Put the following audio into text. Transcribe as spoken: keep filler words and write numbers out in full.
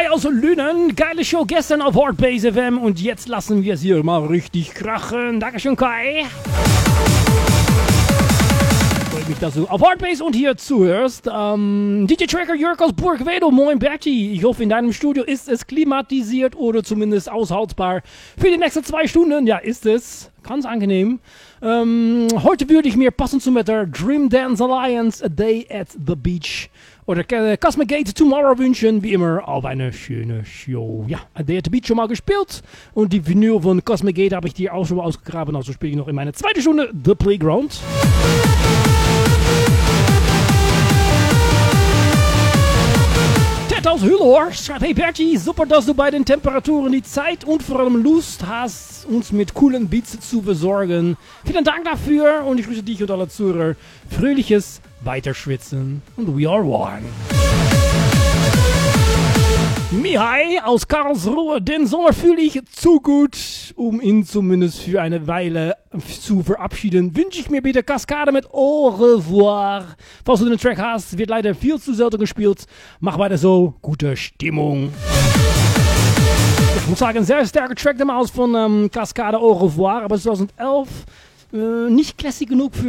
Kai aus Lünen. Geile Show gestern auf Hardbase F M und jetzt lassen wir es hier mal richtig krachen. Dankeschön, Kai. Freut mich, dass du auf Hardbase und hier zuhörst. Ähm, D J Tracker Jörg aus Burgwedo. Moin, Berti. Ich hoffe, in deinem Studio ist es klimatisiert oder zumindest aushaltbar. Für die nächsten zwei Stunden, ja, ist es. Ganz angenehm. Ähm, heute würde ich mir passend zum Wetter Dream Dance Alliance, A Day at the Beach oder Cosmic Gate Tomorrow wünschen. Wie immer auf eine schöne Show. Ja, A Day at the Beach schon mal gespielt. Und die Vinyl von Cosmic Gate habe ich dir auch schon mal ausgegraben. Also spiele ich noch in meine zweite Stunde The Playground. Aus Hüllor schreibt, hey Berti, super, dass du bei den Temperaturen die Zeit und vor allem Lust hast, uns mit coolen Beats zu versorgen. Vielen Dank dafür und ich grüße dich und alle Zuhörer. Fröhliches Weiterschwitzen und we are one. Mihai aus Karlsruhe, den Sommer fühle ich zu gut, um ihn zumindest für eine Weile zu verabschieden. Wünsche ich mir bitte Kaskade mit Au revoir. Falls du den Track hast, wird leider viel zu selten gespielt. Mach weiter so, gute Stimmung. Ich muss sagen, ein sehr starker Track damals von ähm, Kaskade Au revoir, aber zwanzig elf äh, nicht classic genug für